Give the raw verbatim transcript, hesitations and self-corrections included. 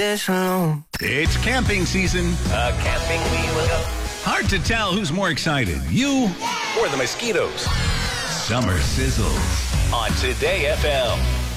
It's camping season. Uh, camping, we look up. Hard to tell who's more excited, you Or the mosquitoes. Summer Sizzles. On Today F M.